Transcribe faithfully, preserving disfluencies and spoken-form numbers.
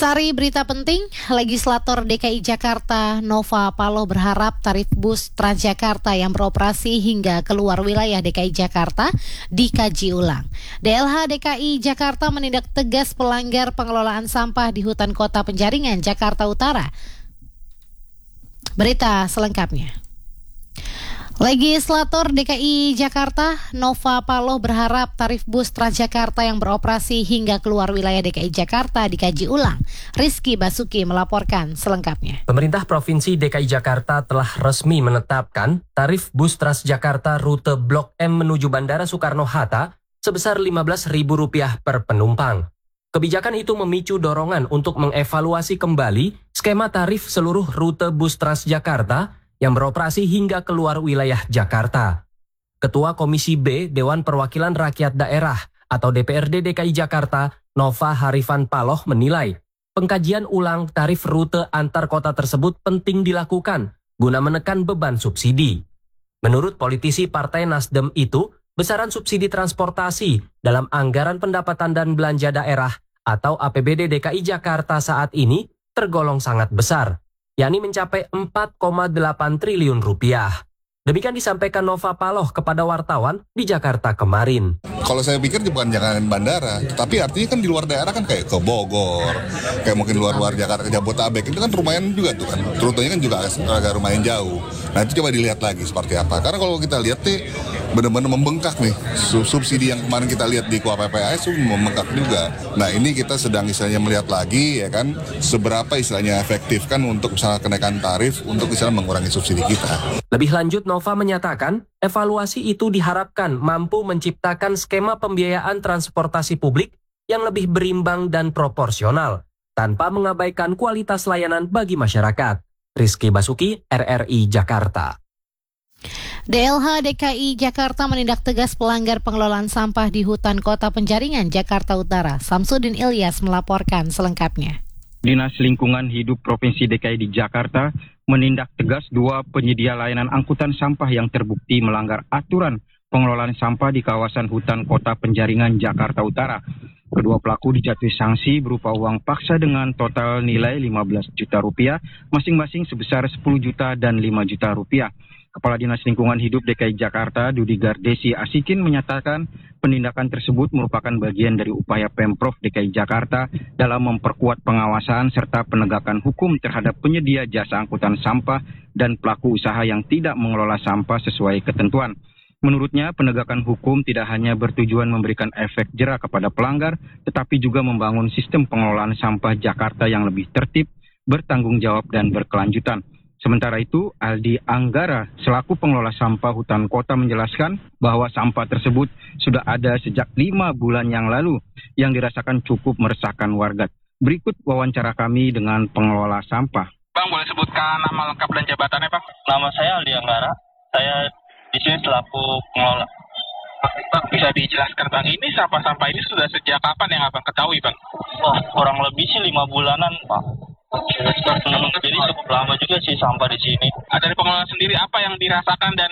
Sari berita penting, legislator D K I Jakarta Nova Paloh berharap tarif bus Transjakarta yang beroperasi hingga keluar wilayah D K I Jakarta dikaji ulang. D L H D K I Jakarta menindak tegas pelanggar pengelolaan sampah di hutan kota Penjaringan, Jakarta Utara. Berita selengkapnya. Legislator D K I Jakarta Nova Paloh berharap tarif bus Transjakarta yang beroperasi hingga keluar wilayah D K I Jakarta dikaji ulang. Rizky Basuki melaporkan selengkapnya. Pemerintah Provinsi D K I Jakarta telah resmi menetapkan tarif bus Transjakarta rute Blok M menuju Bandara Soekarno-Hatta sebesar lima belas ribu rupiah per penumpang. Kebijakan itu memicu dorongan untuk mengevaluasi kembali skema tarif seluruh rute bus Transjakarta yang beroperasi hingga keluar wilayah Jakarta. Ketua Komisi B Dewan Perwakilan Rakyat Daerah atau D P R D D K I Jakarta, Nova Harifan Paloh menilai, pengkajian ulang tarif rute antar kota tersebut penting dilakukan guna menekan beban subsidi. Menurut politisi Partai Nasdem itu, besaran subsidi transportasi dalam anggaran pendapatan dan belanja daerah atau A P B D D K I Jakarta saat ini tergolong sangat besar, yakni mencapai empat koma delapan triliun rupiah. Demikian disampaikan Nova Paloh kepada wartawan di Jakarta kemarin. Kalau saya pikir bukan jangan bandara, tapi artinya kan di luar daerah kan kayak ke Bogor, kayak mungkin luar-luar Jakarta, Jabodetabek, itu kan lumayan juga tuh kan, rutenya kan juga agak lumayan jauh. Nah itu coba dilihat lagi seperti apa, karena kalau kita lihat nih benar-benar membengkak nih, subsidi yang kemarin kita lihat di K U A P P A S itu membengkak juga. Nah ini kita sedang istilahnya melihat lagi ya kan, seberapa istilahnya efektif kan untuk misalnya kenaikan tarif untuk misalnya mengurangi subsidi kita. Lebih lanjut, Nova menyatakan evaluasi itu diharapkan mampu menciptakan skema pembiayaan transportasi publik yang lebih berimbang dan proporsional tanpa mengabaikan kualitas layanan bagi masyarakat. Rizky Basuki, R R I Jakarta. D L H D K I Jakarta menindak tegas pelanggar pengelolaan sampah di hutan kota Penjaringan, Jakarta Utara. Samsudin Ilyas melaporkan selengkapnya. Dinas Lingkungan Hidup Provinsi D K I di Jakarta menindak tegas dua penyedia layanan angkutan sampah yang terbukti melanggar aturan pengelolaan sampah di kawasan hutan kota Penjaringan, Jakarta Utara. Kedua pelaku dijatuhi sanksi berupa uang paksa dengan total nilai lima belas juta rupiah, masing-masing sebesar sepuluh juta dan lima juta rupiah. Kepala Dinas Lingkungan Hidup D K I Jakarta, Dudi Gardesi Asikin, menyatakan penindakan tersebut merupakan bagian dari upaya Pemprov D K I Jakarta dalam memperkuat pengawasan serta penegakan hukum terhadap penyedia jasa angkutan sampah dan pelaku usaha yang tidak mengelola sampah sesuai ketentuan. Menurutnya, penegakan hukum tidak hanya bertujuan memberikan efek jera kepada pelanggar, tetapi juga membangun sistem pengelolaan sampah Jakarta yang lebih tertib, bertanggung jawab, dan berkelanjutan. Sementara itu, Aldi Anggara, selaku pengelola sampah hutan kota, menjelaskan bahwa sampah tersebut sudah ada sejak lima bulan yang lalu, yang dirasakan cukup meresahkan warga. Berikut wawancara kami dengan pengelola sampah. Bang, boleh sebutkan nama lengkap dan jabatannya, Bang? Nama saya Aldi Anggara, saya di sini selaku pengelola. Bang, bisa dijelaskan, Bang, ini sampah-sampah ini sudah sejak kapan yang Abang ketahui, Bang? Wah, kurang lebih sih lima bulanan, Pak. Hmm, jadi cukup lama juga sih sampah di sini. Dari pengelola sendiri, apa yang dirasakan dan